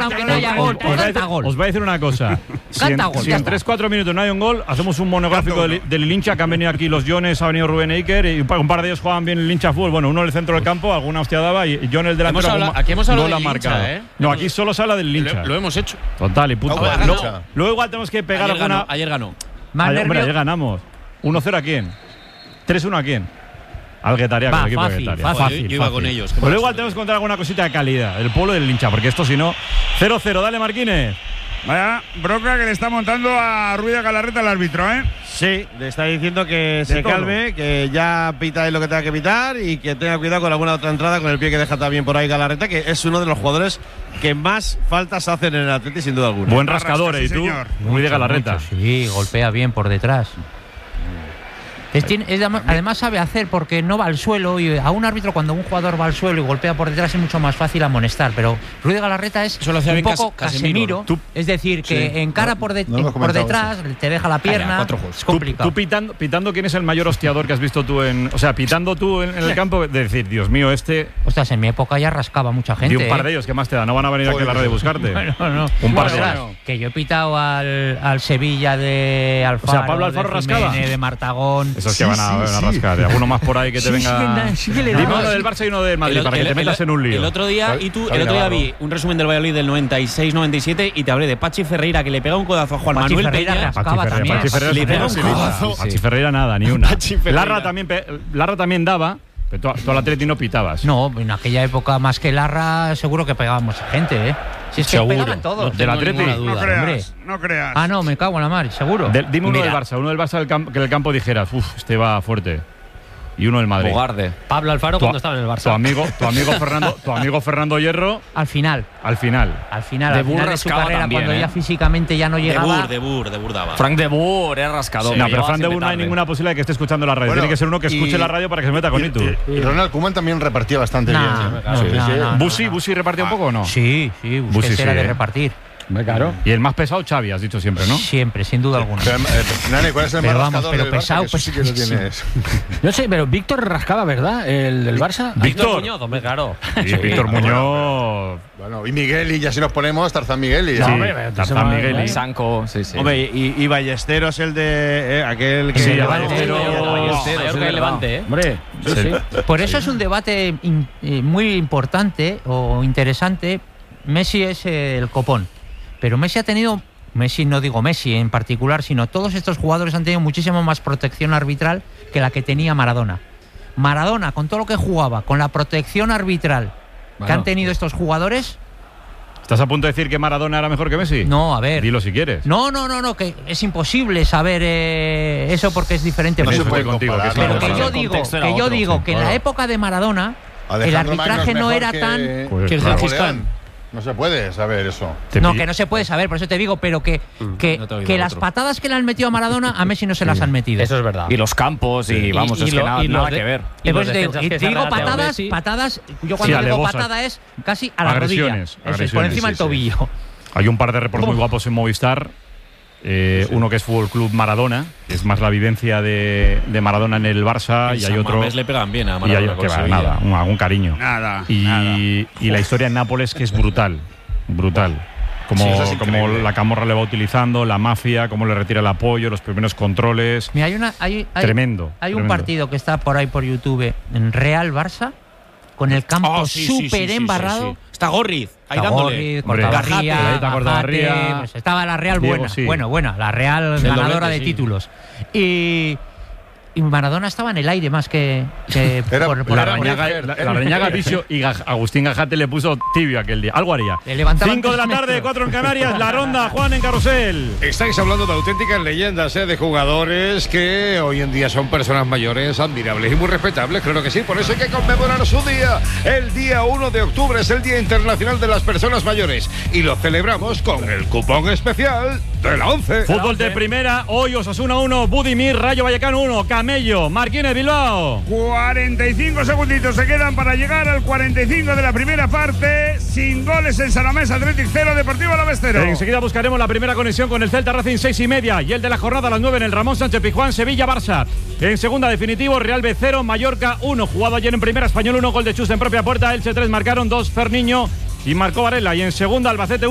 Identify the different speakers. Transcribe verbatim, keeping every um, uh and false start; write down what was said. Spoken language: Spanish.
Speaker 1: gol aunque no haya gol.
Speaker 2: Os,
Speaker 1: Canta gol.
Speaker 2: os voy a decir una cosa. Si en,
Speaker 1: gol,
Speaker 2: si en tres cuatro minutos no hay un gol, hacemos un monográfico del, del Lincha, que han venido aquí los Jones, ha venido Rubén Eiker, y un par, un par de ellos juegan bien el Lincha fútbol. Bueno, uno en el centro del campo, alguna hostia daba, y John el delantero.
Speaker 3: Hemos hablado, aquí hemos hablado
Speaker 2: gol
Speaker 3: del
Speaker 2: ha
Speaker 3: Lincha,
Speaker 2: marcado.
Speaker 3: ¿eh?
Speaker 2: No, aquí solo se habla del Lincha.
Speaker 3: Lo, lo hemos hecho.
Speaker 2: Total, y punto.
Speaker 4: Ah, bueno,
Speaker 2: luego,
Speaker 4: ganó.
Speaker 2: luego igual tenemos que pegar
Speaker 3: Ayer
Speaker 2: alguna.
Speaker 3: ganó. Ayer ganó.
Speaker 1: Más
Speaker 2: Ayer, hombre,
Speaker 1: nervio-
Speaker 2: ayer ganamos. uno cero a quién. tres uno a quién. Al Guetaria,
Speaker 1: Va,
Speaker 2: con el equipo
Speaker 1: fácil,
Speaker 2: de Guetaria.
Speaker 1: fácil.
Speaker 3: Yo- yo iba con ellos.
Speaker 2: Pero igual tenemos que contar alguna cosita de calidad. El pueblo del Lincha, porque esto si no. cero cero, dale Marquínez.
Speaker 5: Vaya bronca que le está montando a Ruiz de Galarreta el árbitro, ¿eh?
Speaker 6: Sí, le está diciendo que se
Speaker 5: todo.
Speaker 6: calme, que ya pita ahí lo que tenga que pitar y que tenga cuidado con alguna otra entrada con el pie que deja también por ahí Galarreta, que es uno de los jugadores que más faltas hacen en el Atleti, sin duda alguna.
Speaker 2: Buen rascador, ¿eh? ¿Y
Speaker 5: sí,
Speaker 2: tú?
Speaker 5: señor.
Speaker 2: Muy de Galarreta.
Speaker 1: Mucho, sí, golpea bien por detrás. Es, tiene- es además, además sabe hacer porque no va al suelo, y a un árbitro cuando un jugador va al suelo y golpea por detrás es mucho más fácil amonestar, pero Ruiz de Galarreta es
Speaker 3: Eso lo hacía
Speaker 1: un
Speaker 3: bien
Speaker 1: poco
Speaker 3: Cas- Casemiro.
Speaker 1: Casemiro,
Speaker 2: Tú-
Speaker 1: es decir, que
Speaker 4: Sí.
Speaker 1: encara
Speaker 4: No,
Speaker 1: por, de-
Speaker 4: no hemos
Speaker 1: por
Speaker 4: comentado
Speaker 1: detrás, te deja la pierna,
Speaker 3: cuatro juegos.
Speaker 1: es
Speaker 2: Tú,
Speaker 1: complicado.
Speaker 2: tú pitando, pitando, ¿quién es el mayor hostiador que has visto tú en. O sea, pitando tú en, en el campo, de decir, Dios mío, este.
Speaker 1: Ostras, en mi época ya rascaba mucha gente.
Speaker 2: Y un par
Speaker 1: ¿eh?
Speaker 2: de ellos, ¿qué más te da? No van a venir aquí a la radio a buscarte.
Speaker 1: Bueno, no.
Speaker 2: Un par de
Speaker 1: Ostras,
Speaker 2: ellos.
Speaker 1: que yo he pitado al, al Sevilla de Alfaro,
Speaker 2: Pablo Alfaro
Speaker 1: de
Speaker 2: rascaba.
Speaker 1: Jiménez, de Martagón.
Speaker 2: Esos
Speaker 4: Sí,
Speaker 2: que van a,
Speaker 4: sí,
Speaker 2: van a
Speaker 4: sí.
Speaker 2: rascar. Y alguno más por ahí que te
Speaker 1: Sí,
Speaker 2: venga.
Speaker 1: sí que da- sí que le
Speaker 2: Dime
Speaker 1: daba,
Speaker 2: uno
Speaker 1: sí.
Speaker 2: del Barça y uno del Madrid
Speaker 3: El-
Speaker 2: para que
Speaker 3: el-
Speaker 2: te metas
Speaker 3: el-
Speaker 2: en un lío.
Speaker 3: El otro día,
Speaker 4: Javi-
Speaker 3: y tú,
Speaker 4: Javi
Speaker 3: el otro día
Speaker 4: Navarro.
Speaker 3: vi un resumen del Valladolid del noventa y seis noventa y siete y te hablé de Pachi Ferreira, que le pega un codazo a Juan
Speaker 1: Pachi
Speaker 3: Manuel
Speaker 1: Ferreira
Speaker 3: Peña.
Speaker 1: rascaba
Speaker 2: Pachi Ferreira,
Speaker 1: también.
Speaker 2: Pachi Ferreira
Speaker 3: Le
Speaker 2: es
Speaker 3: pega
Speaker 2: una
Speaker 3: un
Speaker 2: codazo.
Speaker 3: codazo.
Speaker 2: Pachi Ferreira nada, ni una.
Speaker 3: Pachi Ferreira.
Speaker 2: Larra también, pe- Larra también daba, pero tú, tú al Atleti no pitabas.
Speaker 1: No, en aquella época más que Larra seguro que pegábamos gente, ¿eh? Si es que
Speaker 3: Seguro.
Speaker 1: pegaban todos.
Speaker 3: No
Speaker 2: Del
Speaker 3: tengo
Speaker 2: Atleti.
Speaker 3: ninguna
Speaker 5: No
Speaker 3: duda.
Speaker 5: creas,
Speaker 1: hombre.
Speaker 5: no creas.
Speaker 1: Ah, no, me cago en la mar, seguro.
Speaker 2: De- dime uno
Speaker 3: Mira.
Speaker 2: del Barça, uno del Barça del campo, que del campo dijeras, uff, este va fuerte. Y uno del Madrid.
Speaker 7: Bogarde.
Speaker 8: Pablo Alfaro
Speaker 2: Tu,
Speaker 8: cuando estaba en el
Speaker 2: tu
Speaker 8: Barça.
Speaker 2: amigo, tu amigo Fernando, tu amigo Fernando Hierro,
Speaker 1: Al final,
Speaker 2: al final.
Speaker 1: al final,
Speaker 7: De
Speaker 1: al final
Speaker 7: Boer
Speaker 1: de su
Speaker 7: rascaba
Speaker 1: carrera,
Speaker 7: también,
Speaker 1: cuando
Speaker 7: ¿eh?
Speaker 1: ya físicamente ya no
Speaker 3: De
Speaker 1: llegaba.
Speaker 3: Bur, de Bur, de Bur daba.
Speaker 7: Frank de Boer era rascador.
Speaker 2: No, pero
Speaker 7: Llegaba
Speaker 2: Fran de
Speaker 7: siempre
Speaker 2: Boer no hay
Speaker 7: tarde.
Speaker 2: ninguna posibilidad de que esté escuchando la radio.
Speaker 4: Bueno,
Speaker 2: Tiene que ser uno que escuche
Speaker 4: y-
Speaker 2: la radio para que se meta con
Speaker 4: Y,
Speaker 2: Itu.
Speaker 4: y- y Ronald Koeman también repartía bastante
Speaker 1: Nah,
Speaker 4: bien.
Speaker 1: no,
Speaker 4: Sí,
Speaker 1: no,
Speaker 4: sí.
Speaker 1: no, no.
Speaker 2: ¿Busi, Busi repartía un poco o no?
Speaker 1: Sí, sí,
Speaker 2: Busi
Speaker 1: usted
Speaker 2: sí,
Speaker 1: era de
Speaker 2: ¿eh?
Speaker 1: repartir.
Speaker 8: Claro.
Speaker 2: Y el más pesado, Xavi, has dicho siempre, ¿no?
Speaker 1: Siempre, sin duda alguna.
Speaker 4: Pero, eh, Nani, ¿cuál es el
Speaker 1: Pero
Speaker 4: más
Speaker 1: vamos,
Speaker 4: rascador
Speaker 1: pero
Speaker 4: del Barça?
Speaker 1: pesado,
Speaker 4: Que eso sí que lo
Speaker 1: pesadísimo.
Speaker 4: tienes.
Speaker 8: No sé, pero Víctor rascaba, ¿verdad? El del Barça.
Speaker 2: Víctor.
Speaker 8: Muñoz, hombre, claro.
Speaker 2: Y Víctor Muñoz.
Speaker 4: Bueno, y Miguel, y ya si nos ponemos, Tarzán Miguel y ya.
Speaker 2: Sí,
Speaker 8: hombre, pero
Speaker 2: Tarzán
Speaker 8: se va-
Speaker 2: Miguel y-
Speaker 8: ¿eh?
Speaker 7: Sanco, sí, sí.
Speaker 6: Hombre, y, y Ballesteros, el de eh, aquel que.
Speaker 2: Sí,
Speaker 6: Levante.
Speaker 2: Ballesteros.
Speaker 8: Mayor que el Levante, ¿eh? Hombre, sí,
Speaker 2: Sí.
Speaker 8: sí.
Speaker 1: Por eso es un debate in- eh, muy importante o interesante. Messi es eh, el copón, pero Messi ha tenido, Messi no digo Messi en particular, sino todos estos jugadores han tenido muchísimo más protección arbitral que la que tenía Maradona. Maradona, con todo lo que jugaba, con la protección arbitral que
Speaker 8: Bueno.
Speaker 1: han tenido estos jugadores,
Speaker 2: ¿Estás a punto de decir que Maradona era mejor que Messi?
Speaker 1: no, a ver.
Speaker 2: Dilo si quieres.
Speaker 1: No, no, no, no, que es imposible saber eh, eso porque es diferente.
Speaker 4: No
Speaker 1: pero
Speaker 4: se puede
Speaker 2: contigo,
Speaker 4: comparar,
Speaker 2: que
Speaker 1: pero
Speaker 2: no,
Speaker 1: que
Speaker 2: no,
Speaker 1: yo
Speaker 2: no.
Speaker 1: digo,
Speaker 7: contexto era
Speaker 1: que yo
Speaker 7: otro,
Speaker 1: digo
Speaker 7: sí,
Speaker 1: que en la
Speaker 4: claro.
Speaker 1: época de Maradona el
Speaker 4: Alejandro Magno
Speaker 1: arbitraje
Speaker 4: es
Speaker 1: no
Speaker 4: mejor
Speaker 1: era
Speaker 4: que-
Speaker 1: tan.
Speaker 2: Pues,
Speaker 3: Que el
Speaker 2: claro.
Speaker 3: Gengis Khan.
Speaker 4: Napoleón. No se puede saber eso.
Speaker 2: Te
Speaker 1: No,
Speaker 2: pillo-
Speaker 1: que no se puede saber, por eso te digo, pero que, que,
Speaker 3: no te he oído
Speaker 1: que
Speaker 3: otro.
Speaker 1: las patadas que le han metido a Maradona, a Messi no se las han metido.
Speaker 8: Eso es verdad.
Speaker 7: Y los campos, y vamos,
Speaker 8: Y- y
Speaker 7: es que
Speaker 8: lo-
Speaker 7: nada,
Speaker 8: y los
Speaker 7: nada
Speaker 8: de-
Speaker 7: que ver.
Speaker 8: y
Speaker 1: Y por
Speaker 8: los
Speaker 1: eso te digo,
Speaker 8: defensas
Speaker 1: y
Speaker 8: que
Speaker 1: te
Speaker 8: se han
Speaker 1: digo
Speaker 8: regateado
Speaker 1: patadas,
Speaker 8: Messi.
Speaker 1: patadas, yo cuando
Speaker 2: Sí,
Speaker 1: digo
Speaker 2: alevosas.
Speaker 1: patada es casi a la
Speaker 2: Agresiones,
Speaker 1: rodilla. Eso es, por
Speaker 2: agresiones,
Speaker 1: encima
Speaker 2: sí,
Speaker 1: del
Speaker 2: sí.
Speaker 1: tobillo.
Speaker 2: Hay un par de reportes muy guapos en Movistar. Eh, Uno que es Fútbol Club Maradona, que es más la vivencia de, de Maradona en el Barça,
Speaker 3: En
Speaker 2: y hay
Speaker 3: San
Speaker 2: otro.
Speaker 3: Mamés le pegan bien a
Speaker 2: Y hay
Speaker 3: Maradona
Speaker 2: que
Speaker 3: con
Speaker 2: va,
Speaker 3: Sevilla.
Speaker 2: nada, un, algún cariño.
Speaker 5: Nada,
Speaker 2: Y,
Speaker 5: nada.
Speaker 2: y la historia en Nápoles, que es brutal. Brutal. Como,
Speaker 4: Sí, eso es
Speaker 2: como
Speaker 4: increíble.
Speaker 2: la Camorra le va utilizando, la mafia, cómo le retira el apoyo, los primeros controles.
Speaker 1: Mira, hay una, hay, hay-
Speaker 2: Tremendo,
Speaker 1: Hay un
Speaker 2: tremendo.
Speaker 1: partido que está por ahí por YouTube en Real Barça, con el campo
Speaker 3: Oh, sí, sí, sí,
Speaker 1: súper
Speaker 3: sí, sí,
Speaker 1: embarrado.
Speaker 3: sí. Está Gorriz, ahí
Speaker 1: Está
Speaker 3: dándole.
Speaker 1: Gorriz,
Speaker 2: Hombre,
Speaker 1: Cortabarría,
Speaker 2: Garjate,
Speaker 1: Gajate,
Speaker 2: Cortabarría.
Speaker 1: pues estaba la Real
Speaker 2: Diego,
Speaker 1: buena,
Speaker 2: sí.
Speaker 1: bueno, buena, la Real
Speaker 3: Del
Speaker 1: ganadora
Speaker 3: doblete,
Speaker 1: de
Speaker 3: sí.
Speaker 1: títulos. Y, y Maradona estaba en el aire más que, que
Speaker 4: Era-
Speaker 1: por, por
Speaker 2: La
Speaker 4: Era
Speaker 2: Reñaga,
Speaker 4: mujer,
Speaker 2: la,
Speaker 4: era
Speaker 2: la Reñaga
Speaker 4: mujer.
Speaker 2: Visio y Gaj- Agustín Gajate le puso tibio aquel día. Algo haría.
Speaker 1: Le levantaban
Speaker 2: cinco de la
Speaker 1: tres
Speaker 2: tarde,
Speaker 1: metros.
Speaker 2: cuatro en Canarias, la ronda, Juan en Carrusel.
Speaker 5: Estáis hablando de auténticas leyendas, ¿eh? De jugadores que hoy en día son personas mayores, admirables y muy respetables, claro que sí. Por eso hay que conmemorar su día. El día uno de octubre es el Día Internacional de las Personas Mayores y lo celebramos con el cupón especial de la once.
Speaker 2: Fútbol de primera, hoy Osasuna uno, Budimir, Rayo Vallecano uno, Camello, Marquínez Bilbao.
Speaker 5: cuarenta y cinco segunditos se quedan para llegar al cuarenta y cinco de la primera parte. Sin goles en Salamés, Athletic cero, Deportivo Alavés cero.
Speaker 2: Enseguida buscaremos la primera conexión con el Celta Racing seis y media y el de la jornada a las nueve en el Ramón Sánchez Pizjuán, Sevilla Barça. En segunda definitivo, Real B cero, Mallorca uno, jugado ayer en primera, Español uno, gol de Chus en propia puerta, Elche tres, marcaron dos, Ferniño y marcó Varela. Y en segunda, Albacete